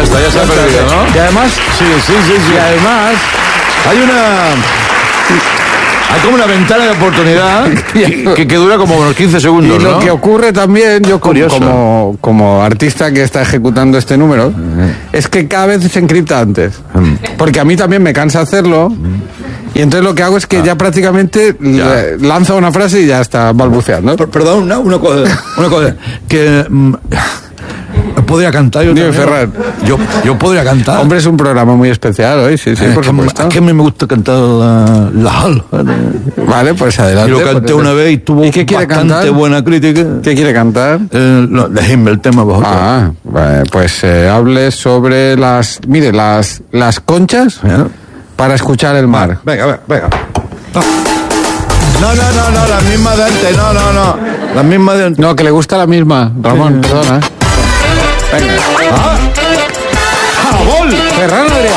está, ya se ha perdido, ¿no? Y además... Sí. Y además... Hay como una ventana de oportunidad que dura como unos 15 segundos, Y lo ¿no? que ocurre también, yo como artista que está ejecutando este número, es que cada vez se encripta antes. Porque a mí también me cansa hacerlo. Y entonces lo que hago es que ya prácticamente lanzo una frase y ya está balbuceando. Perdón, una cosa. Que... podría cantar yo Dime, también. Ferran. Yo podría cantar. Hombre, es un programa muy especial hoy, sí, por supuesto. Es que a mí me gusta cantar la Hall. Vale, pues adelante. Y lo canté una vez y tuvo qué quiere bastante cantar? buena crítica. ¿Qué quiere cantar? De Himmel, el tema vosotros. Pues hable sobre las conchas para escuchar el mar. Venga. No, la misma de antes, no. La misma de antes. No, que le gusta la misma, Ramón, perdona. Venga.